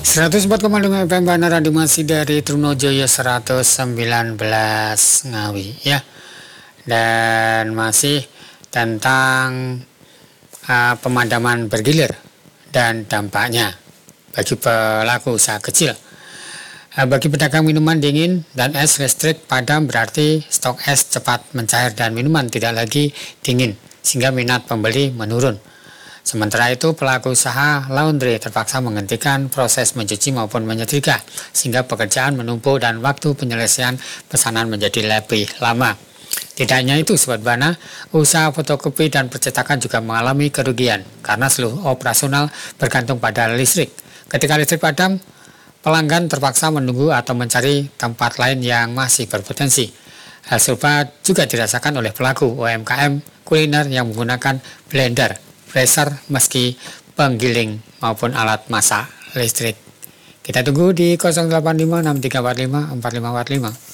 104,5 FM Bandar Radio masih dari Trunojoyo 119 Ngawi ya. Dan masih tentang pemadaman bergilir dan dampaknya bagi pelaku usaha kecil. Bagi pedagang minuman dingin dan es listrik padam berarti stok es cepat mencair dan minuman tidak lagi dingin sehingga minat pembeli menurun. Sementara itu pelaku usaha laundry terpaksa menghentikan proses mencuci maupun menyetrika sehingga pekerjaan menumpuk dan waktu penyelesaian pesanan menjadi lebih lama. Tidak hanya itu, Sobat Bana, usaha fotokopi dan percetakan juga mengalami kerugian karena seluruh operasional bergantung pada listrik. Ketika listrik padam, pelanggan terpaksa menunggu atau mencari tempat lain yang masih berpotensi. Hal serupa juga dirasakan oleh pelaku UMKM kuliner yang menggunakan blender, freezer, meski penggiling maupun alat masak listrik. Kita tunggu di 085 6345 4545.